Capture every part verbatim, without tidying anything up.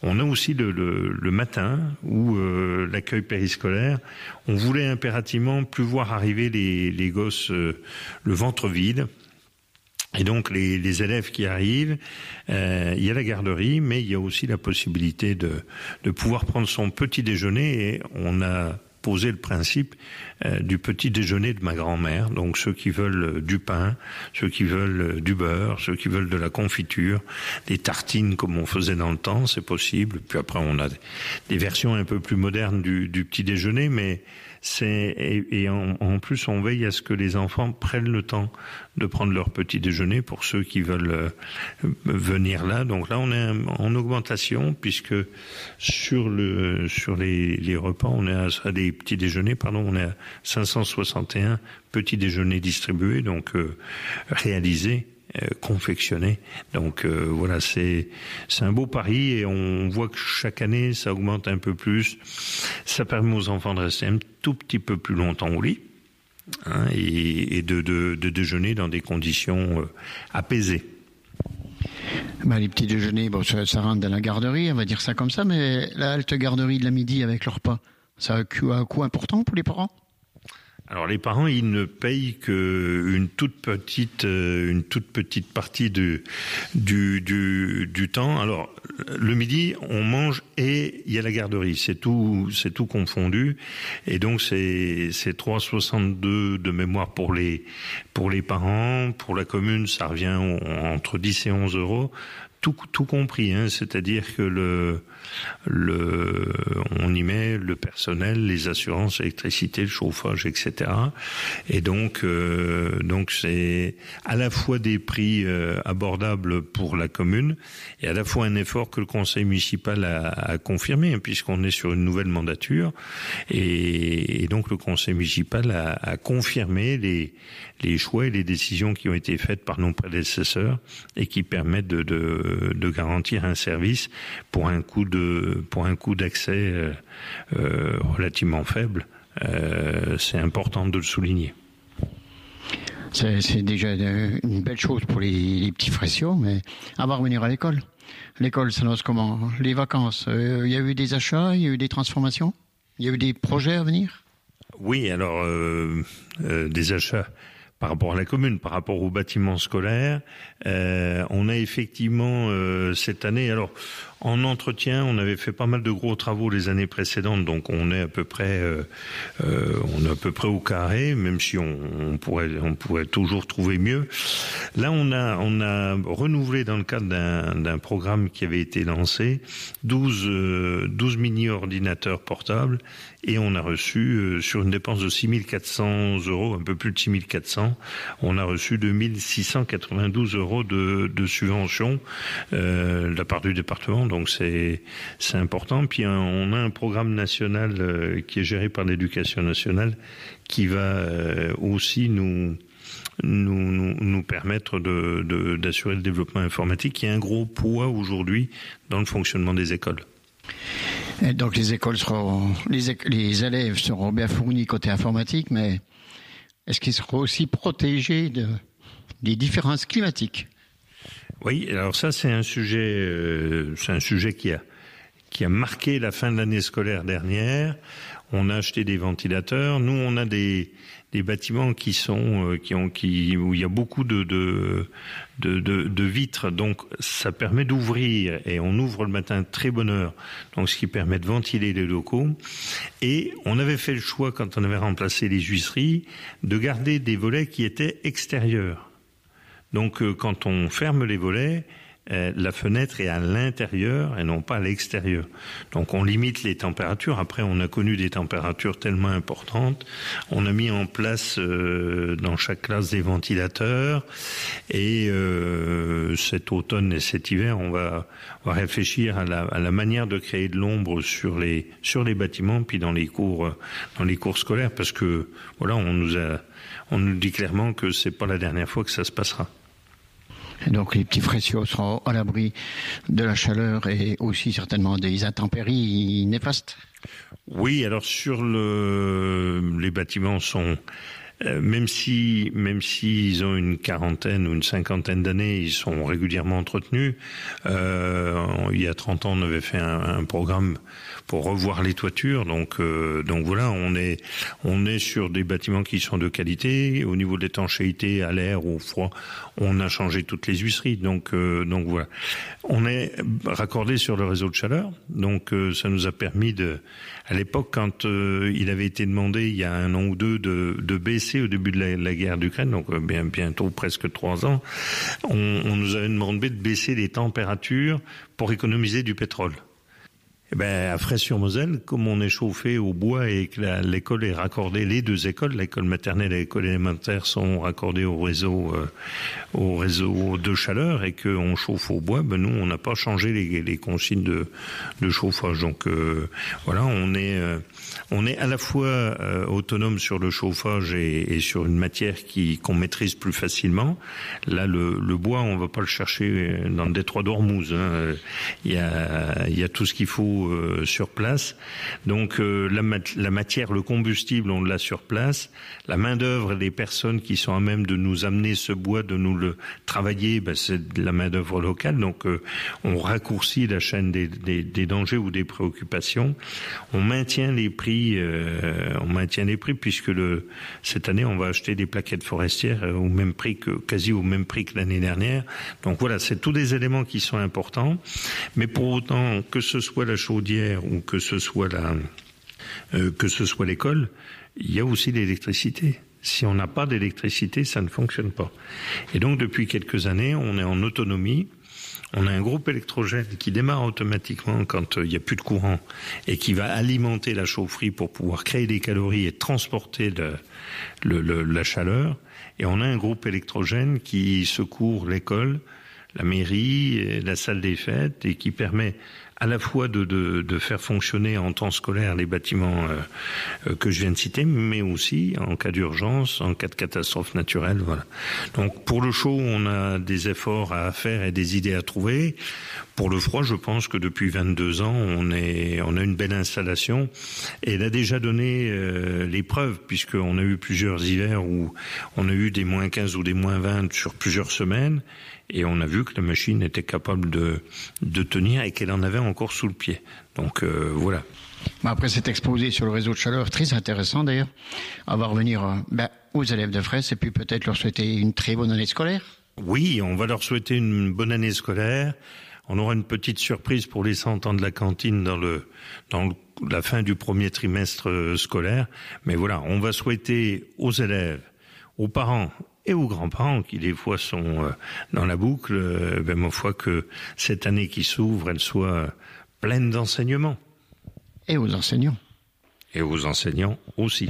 On a aussi le, le, le matin où euh, l'accueil périscolaire, on voulait impérativement plus voir arriver les, les gosses euh, le ventre vide. Et donc les, les élèves qui arrivent, euh, il y a la garderie, mais il y a aussi la possibilité de, de pouvoir prendre son petit déjeuner. Et on a posé le principe euh, du petit déjeuner de ma grand-mère. Donc ceux qui veulent du pain, ceux qui veulent du beurre, ceux qui veulent de la confiture, des tartines comme on faisait dans le temps, c'est possible. Puis après on a des versions un peu plus modernes du, du petit déjeuner, mais c'est et, et en, en plus on veille à ce que les enfants prennent le temps de prendre leur petit déjeuner pour ceux qui veulent euh, venir là. Donc là on est en augmentation puisque sur le sur les, les repas on est à, à des petits déjeuners pardon on est à cinq cent soixante et un petits déjeuners distribués donc euh, réalisés. Euh, confectionné. Donc euh, voilà, c'est c'est un beau pari et on voit que chaque année ça augmente un peu plus. Ça permet aux enfants de rester un tout petit peu plus longtemps au lit hein, et, et de, de, de déjeuner dans des conditions euh, apaisées. Bah, les petits déjeuners, bon, ça, ça rentre dans la garderie, on va dire ça comme ça, mais la halte garderie de la midi avec leur repas, ça a un coût important pour les parents ? Alors les parents, ils ne payent qu'une toute petite, une toute petite partie de, du, du, du temps. Alors le midi, on mange et il y a la garderie. C'est tout, c'est tout confondu. Et donc c'est, c'est trois virgule soixante-deux de mémoire pour les, pour les parents. Pour la commune, ça revient entre dix et onze euros. Tout, tout compris, hein, c'est-à-dire que le, le, on y met le personnel, les assurances, l'électricité, le chauffage, et cetera. Et donc, euh, donc c'est à la fois des prix euh, abordables pour la commune et à la fois un effort que le conseil municipal a, a confirmé, hein, puisqu'on est sur une nouvelle mandature. Et, et donc le conseil municipal a, a confirmé les, les choix et les décisions qui ont été faites par nos prédécesseurs et qui permettent de, de de garantir un service pour un coût de pour un coût d'accès euh, euh, relativement faible. Euh, c'est important de le souligner. C'est, c'est déjà une belle chose pour les, les petits Fréciaux, mais à va revenir à l'école. L'école s'annonce comment ? Les vacances, euh, il y a eu des achats, il y a eu des transformations, il y a eu des projets à venir ? Oui, alors euh, euh, des achats. Par rapport à la commune, par rapport aux bâtiments scolaires, euh, on a effectivement euh, cette année, alors en entretien, on avait fait pas mal de gros travaux les années précédentes, donc on est à peu près, euh, euh, on est à peu près au carré, même si on, on pourrait, on pourrait toujours trouver mieux. Là, on a, on a renouvelé dans le cadre d'un, d'un programme qui avait été lancé, douze, euh, douze mini-ordinateurs portables, et on a reçu euh, sur une dépense de six mille quatre cents euros, un peu plus de six mille quatre cents, on a reçu deux mille six cent quatre-vingt-douze euros de, de subvention euh, de la part du département. Donc c'est c'est important. Puis on a un programme national euh, qui est géré par l'Éducation nationale qui va euh, aussi nous nous nous, nous permettre de, de d'assurer le développement informatique, qui est un gros poids aujourd'hui dans le fonctionnement des écoles. Et donc les écoles seront les les élèves seront bien fournis côté informatique, mais est-ce qu'ils seront aussi protégés de des différences climatiques ? Oui, alors ça c'est un sujet, euh, c'est un sujet qui a qui a marqué la fin de l'année scolaire dernière. On a acheté des ventilateurs. Nous, on a des des bâtiments qui sont euh, qui ont qui où il y a beaucoup de de de de, de vitres. Donc ça permet d'ouvrir et on ouvre le matin à très bonne heure. Donc ce qui permet de ventiler les locaux. Et on avait fait le choix quand on avait remplacé les huisseries de garder des volets qui étaient extérieurs. Donc euh, quand on ferme les volets, euh, la fenêtre est à l'intérieur et non pas à l'extérieur. Donc on limite les températures. Après, on a connu des températures tellement importantes. On a mis en place euh, dans chaque classe des ventilateurs. Et euh, cet automne et cet hiver, on va, on va réfléchir à la, à la manière de créer de l'ombre sur les sur les bâtiments, puis dans les cours dans les cours scolaires, parce que voilà, on nous a on nous dit clairement que c'est pas la dernière fois que ça se passera. Et donc les petits Fréciaux seront à l'abri de la chaleur et aussi certainement des intempéries néfastes. Oui, alors sur le, les bâtiments sont euh, même si, même s'ils ont une quarantaine ou une cinquantaine d'années, ils sont régulièrement entretenus. Euh, il y a trente ans, on avait fait un, un programme pour revoir les toitures. Donc, euh, donc voilà, on est, on est sur des bâtiments qui sont de qualité. Au niveau de l'étanchéité, à l'air ou au froid, on a changé toutes les huisseries. Donc, euh, donc voilà. On est raccordé sur le réseau de chaleur. Donc, euh, ça nous a permis de, à l'époque, quand euh, il avait été demandé, il y a un an ou deux, de, de baisser au début de la, la guerre d'Ukraine, donc euh, bien, bientôt presque trois ans, on, on nous avait demandé de baisser les températures pour économiser du pétrole. Eh ben, à Fraisse-sur-Moselle, comme on est chauffé au bois et que la, l'école est raccordée, les deux écoles, l'école maternelle et l'école élémentaire, sont raccordées au réseau, euh, au réseau de chaleur et qu'on chauffe au bois, ben nous, on n'a pas changé les, les consignes de, de chauffage. Donc euh, voilà, on est, euh, on est à la fois euh, autonome sur le chauffage et, et sur une matière qui qu'on maîtrise plus facilement. Là, le, le bois, on va pas le chercher dans le détroit d'Ormuz. Hein. Il y a, il y a tout ce qu'il faut Euh, sur place. Donc euh, la, mat- la matière, le combustible, on l'a sur place. La main d'œuvre et les personnes qui sont à même de nous amener ce bois, de nous le travailler, ben, c'est de la main d'œuvre locale. Donc euh, on raccourcit la chaîne des, des, des dangers ou des préoccupations. On maintient les prix, euh, on maintient les prix puisque le, cette année on va acheter des plaquettes forestières au même prix que quasi au même prix que l'année dernière. Donc voilà, c'est tous des éléments qui sont importants. Mais pour autant que ce soit la chaudière ou que ce soit la, euh, que ce soit l'école, il y a aussi l'électricité. Si on n'a pas d'électricité, ça ne fonctionne pas. Et donc depuis quelques années, on est en autonomie. On a un groupe électrogène qui démarre automatiquement quand il n'y a plus de courant et qui va alimenter la chaufferie pour pouvoir créer des calories et transporter le, le, le, la chaleur. Et on a un groupe électrogène qui secourt l'école, la mairie, la salle des fêtes et qui permet à la fois de, de, de faire fonctionner en temps scolaire les bâtiments euh, que je viens de citer, mais aussi en cas d'urgence, en cas de catastrophe naturelle. Voilà. Donc pour le chaud, on a des efforts à faire et des idées à trouver. Pour le froid, je pense que depuis vingt-deux ans, on, est, on a une belle installation et elle a déjà donné euh, les preuves, puisqu'on a eu plusieurs hivers où on a eu des moins quinze ou des moins vingt sur plusieurs semaines. Et on a vu que la machine était capable de, de tenir et qu'elle en avait encore sous le pied. Donc euh, voilà. Après cet exposé sur le réseau de chaleur, très intéressant d'ailleurs, on va revenir euh, ben, aux élèves de Fraisse et puis peut-être leur souhaiter une très bonne année scolaire. Oui, on va leur souhaiter une bonne année scolaire. On aura une petite surprise pour les cent ans de la cantine dans le dans le, la fin du premier trimestre scolaire. Mais voilà, on va souhaiter aux élèves, aux parents et aux grands-parents qui des fois sont dans la boucle, ben ma foi que cette année qui s'ouvre, elle soit pleine d'enseignements. Et aux enseignants. Et aux enseignants aussi.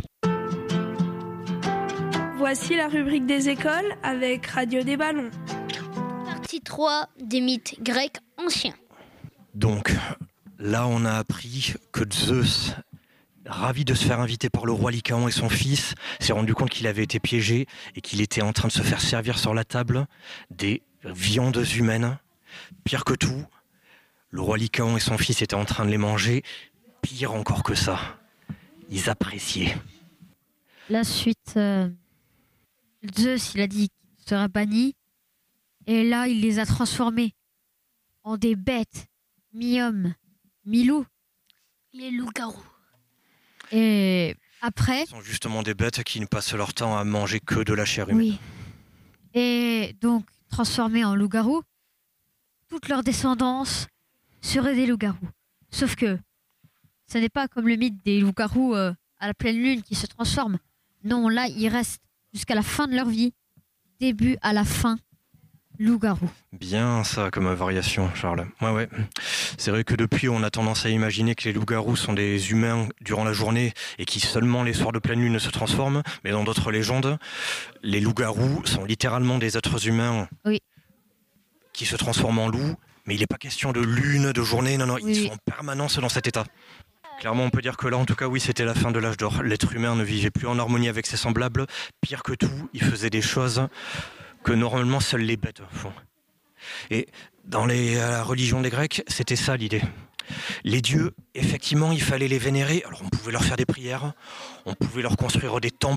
Voici la rubrique des écoles avec Radio des Ballons. Partie trois des mythes grecs anciens. Donc, là on a appris que Zeus, ravi de se faire inviter par le roi Lycaon et son fils, s'est rendu compte qu'il avait été piégé et qu'il était en train de se faire servir sur la table des viandes humaines. Pire que tout, le roi Lycaon et son fils étaient en train de les manger. Pire encore que ça, ils appréciaient. La suite, euh, Zeus, il a dit qu'il sera banni. Et là, il les a transformés en des bêtes, mi-hommes, mi-loups. Les loups-garous. Et après... Ce sont justement des bêtes qui ne passent leur temps à manger que de la chair humaine. Oui. Et donc, transformés en loups-garous, toute leur descendance serait des loups-garous. Sauf que ce n'est pas comme le mythe des loups-garous euh, à la pleine lune qui se transforment. Non, là, ils restent jusqu'à la fin de leur vie, début à la fin, loup-garou. Bien ça comme variation, Charles. Ouais, ouais. C'est vrai que depuis, on a tendance à imaginer que les loups-garous sont des humains durant la journée et qui seulement les soirs de pleine lune se transforment. Mais dans d'autres légendes, les loups-garous sont littéralement des êtres humains oui. qui se transforment en loups. Mais il n'est pas question de lune, de journée, non, non, oui. ils sont en permanence dans cet état. Clairement, on peut dire que là, en tout cas, oui, c'était la fin de l'âge d'or. L'être humain ne vivait plus en harmonie avec ses semblables. Pire que tout, il faisait des choses que normalement seules les bêtes font. Et dans les, la religion des Grecs, c'était ça l'idée. Les dieux, effectivement, il fallait les vénérer. Alors on pouvait leur faire des prières, on pouvait leur construire des temples,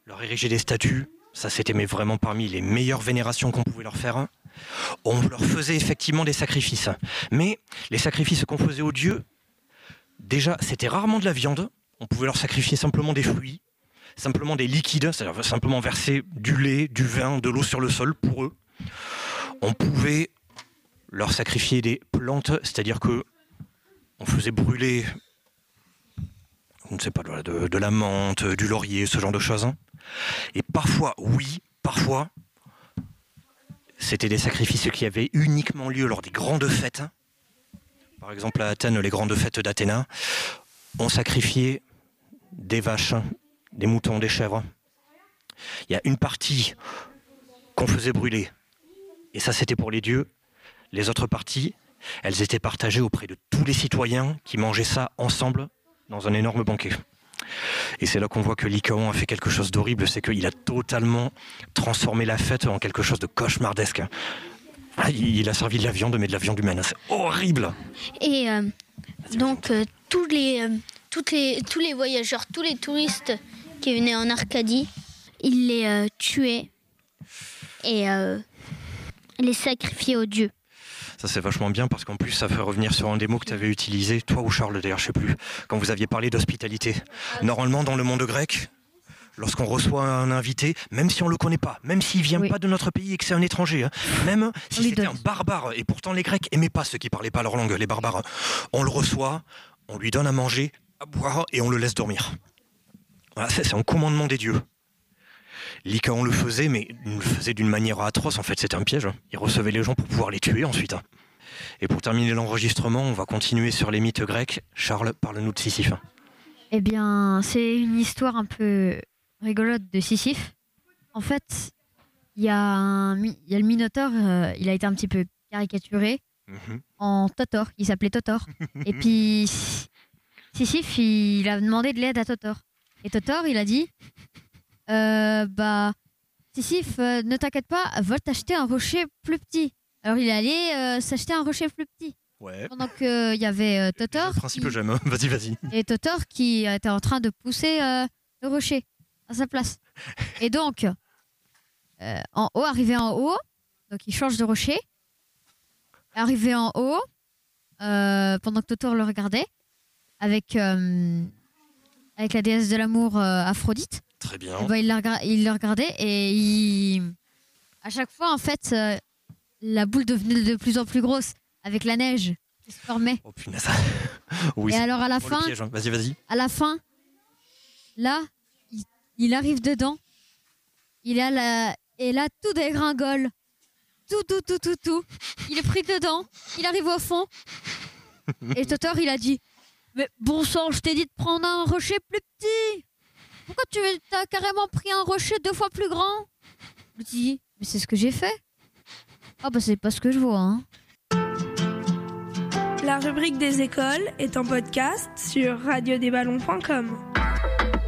leur ériger des statues. Ça, c'était mais vraiment parmi les meilleures vénérations qu'on pouvait leur faire. On leur faisait effectivement des sacrifices. Mais les sacrifices qu'on faisait aux dieux, déjà, c'était rarement de la viande. On pouvait leur sacrifier simplement des fruits, simplement des liquides, c'est-à-dire simplement verser du lait, du vin, de l'eau sur le sol pour eux. On pouvait leur sacrifier des plantes, c'est-à-dire que on faisait brûler, je ne sais pas, de, de la menthe, du laurier, ce genre de choses. Et parfois, oui, parfois, c'était des sacrifices qui avaient uniquement lieu lors des grandes fêtes. Par exemple, à Athènes, les grandes fêtes d'Athéna, on sacrifiait des vaches, des moutons, des chèvres. Il y a une partie qu'on faisait brûler, et ça c'était pour les dieux. Les autres parties, elles étaient partagées auprès de tous les citoyens qui mangeaient ça ensemble dans un énorme banquet. Et c'est là qu'on voit que Lycaon a fait quelque chose d'horrible, c'est qu'il a totalement transformé la fête en quelque chose de cauchemardesque. Il a servi de la viande, mais de la viande humaine, c'est horrible. Et euh, donc euh, tous, les, euh, toutes les, tous les voyageurs, tous les touristes qui venaient en Arcadie, il les euh, tuait et euh, les sacrifiait aux dieux. Ça c'est vachement bien parce qu'en plus ça fait revenir sur un des mots que tu avais utilisé, toi ou Charles d'ailleurs, je sais plus, quand vous aviez parlé d'hospitalité. Normalement dans le monde grec, lorsqu'on reçoit un invité, même si on le connaît pas, même s'il vient oui. pas de notre pays et que c'est un étranger, hein, même si oui, c'était un barbare, et pourtant les Grecs aimaient pas ceux qui parlaient pas leur langue, les barbares, on le reçoit, on lui donne à manger, à boire et on le laisse dormir. Voilà, c'est, c'est un commandement des dieux. Lycaon le faisait, mais il le faisait d'une manière atroce. En fait, c'était un piège. Il recevait les gens pour pouvoir les tuer ensuite. Et pour terminer l'enregistrement, on va continuer sur les mythes grecs. Charles, parle-nous de Sisyphe. Eh bien, c'est une histoire un peu rigolote de Sisyphe. En fait, il y, y a le Minotaure, euh, il a été un petit peu caricaturé mm-hmm. en Totor. Il s'appelait Totor. Et puis, Sisyphe, il a demandé de l'aide à Totor. Et Totor, il a dit... Euh, bah, Sisyphe, euh, ne t'inquiète pas, va t'acheter un rocher plus petit. Alors il est allé euh, s'acheter un rocher plus petit. Ouais. Pendant qu'il euh, y avait euh, Totor. Le principe, qui... j'aime. Vas-y, vas-y. Et Totor qui était en train de pousser euh, le rocher à sa place. Et donc, euh, en haut, arrivé en haut, donc il change de rocher. Arrivé en haut, euh, pendant que Totor le regardait, avec, euh, avec la déesse de l'amour euh, Aphrodite. Très bien. Ben, il, la, il le regardait et il... à chaque fois, en fait, euh, la boule devenait de plus en plus grosse avec la neige qui se formait. Oh punaise. Oui, et alors à la oh, fin, piège, hein. Vas-y, vas-y. À la fin, là, il, il arrive dedans. Il a la... Et là, tout dégringole. Tout, tout, tout, tout, tout. Il est pris dedans. Il arrive au fond. Et Totor, il a dit « Mais bon sang, je t'ai dit de prendre un rocher plus petit. Pourquoi tu as carrément pris un rocher deux fois plus grand ?» Je dis « Mais c'est ce que j'ai fait. » Ah bah c'est pas ce que je vois, hein. La rubrique des écoles est en podcast sur radio des ballons point com.